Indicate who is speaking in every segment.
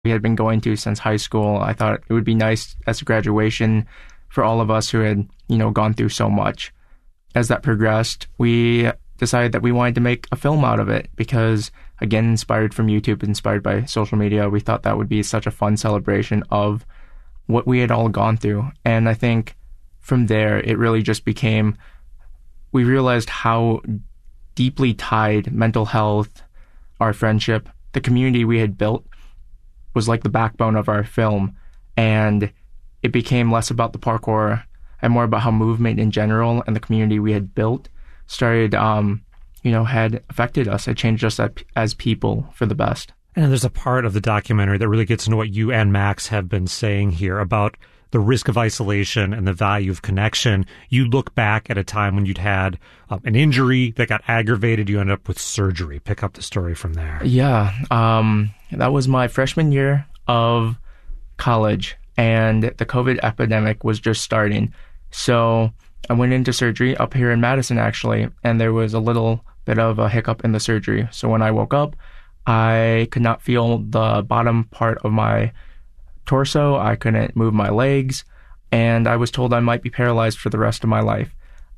Speaker 1: we had been going to since high school. I thought it would be nice as a graduation for all of us who had, gone through so much. As that progressed, we decided that we wanted to make a film out of it because, again, inspired from YouTube, inspired by social media, we thought that would be such a fun celebration of what we had all gone through. And I think from there, it really just became, we realized how deeply tied mental health, our friendship, the community we had built was like the backbone of our film. And it became less about the parkour and more about how movement in general and the community we had built started, had affected us. It changed us as people for the best.
Speaker 2: And there's a part of the documentary that really gets into what you and Max have been saying here about the risk of isolation and the value of connection. You look back at a time when you'd had an injury that got aggravated. You ended up with surgery. Pick up the story from there.
Speaker 1: Yeah. That was my freshman year of college, and the COVID epidemic was just starting. So I went into surgery up here in Madison, actually, and there was a little bit of a hiccup in the surgery. So when I woke up, I could not feel the bottom part of my torso. I couldn't move my legs, and I was told I might be paralyzed for the rest of my life.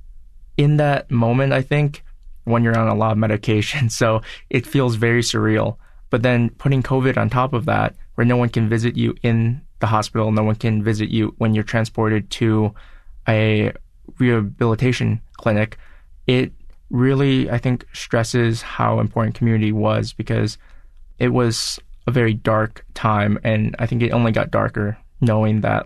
Speaker 1: In that moment, I think, when you're on a lot of medication, so it feels very surreal. But then putting COVID on top of that, where no one can visit you in the hospital, no one can visit you when you're transported to a rehabilitation clinic, it really, I think, stresses how important community was, because it was a very dark time, and I think it only got darker knowing that,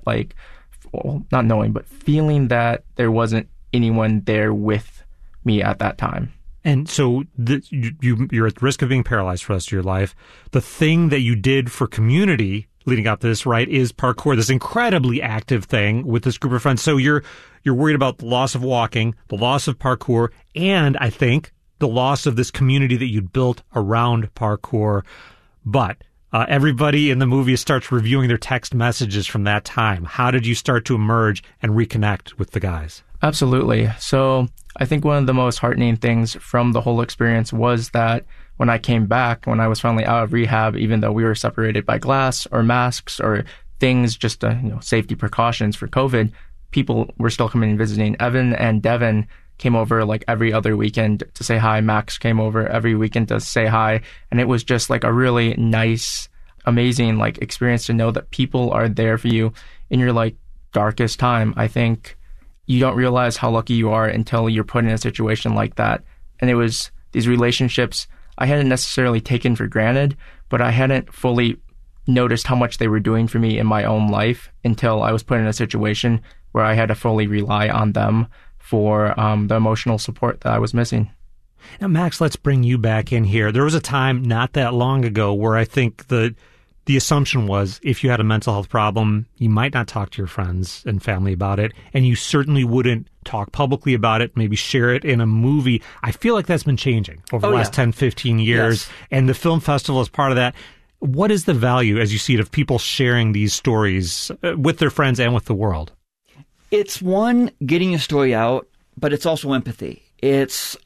Speaker 1: not knowing, but feeling that there wasn't anyone there with me at that time.
Speaker 2: And so you're at risk of being paralyzed for the rest of your life. The thing that you did for community leading up to this, right, is parkour, this incredibly active thing with this group of friends. So you're worried about the loss of walking, the loss of parkour, and I think the loss of this community that you'd built around parkour. But everybody in the movie starts reviewing their text messages from that time. How did you start to emerge and reconnect with the guys?
Speaker 1: Absolutely. So I think one of the most heartening things from the whole experience was that when I came back, when I was finally out of rehab, even though we were separated by glass or masks or things, just safety precautions for COVID, people were still coming and visiting. Evan and Devin came over every other weekend to say hi. Max came over every weekend to say hi. And it was just a really nice, amazing experience to know that people are there for you in your darkest time. I think you don't realize how lucky you are until you're put in a situation like that. And it was these relationships I hadn't necessarily taken for granted, but I hadn't fully noticed how much they were doing for me in my own life until I was put in a situation where I had to fully rely on them for the emotional support that I was missing.
Speaker 2: Now, Max, let's bring you back in here. There was a time not that long ago where I think the assumption was if you had a mental health problem, you might not talk to your friends and family about it, and you certainly wouldn't talk publicly about it, maybe share it in a movie. I feel like that's been changing over the last 10, 15 years, yes. And the film festival is part of that. What is the value, as you see it, of people sharing these stories with their friends and with the world?
Speaker 3: It's one, getting your story out, but it's also empathy. It's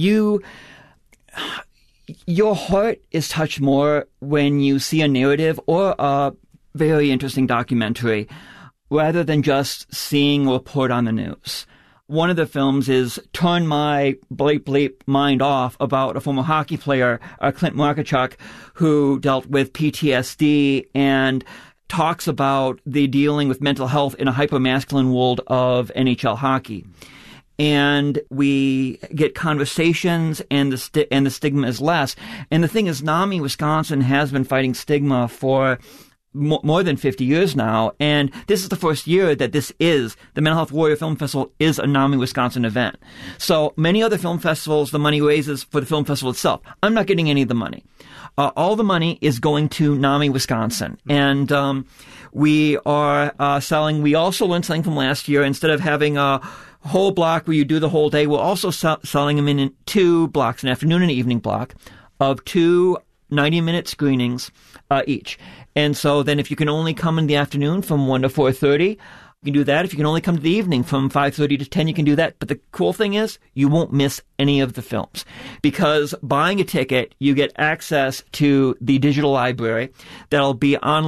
Speaker 3: your heart is touched more when you see a narrative or a very interesting documentary rather than just seeing a report on the news. One of the films is Turn My Bleep Bleep Mind Off, about a former hockey player, Clint Markichuk, who dealt with PTSD and talks about the dealing with mental health in a hyper-masculine world of NHL hockey. And we get conversations, and the stigma is less. And the thing is, NAMI Wisconsin has been fighting stigma for more than 50 years now, and this is the first year that the Mental Health Warrior Film Festival is a NAMI Wisconsin event. So many other film festivals, the money raises for the film festival itself. I'm not getting any of the money. All the money is going to NAMI Wisconsin, and we are selling. We also learned something from last year. Instead of having a whole block where you do the whole day, we're also selling them in 2 blocks, an afternoon and evening block of 2 90-minute screenings each. And so then if you can only come in the afternoon from 1 to 4:30, you can do that. If you can only come to the evening from 5:30 to 10, you can do that. But the cool thing is you won't miss any of the films, because buying a ticket, you get access to the digital library that'll be online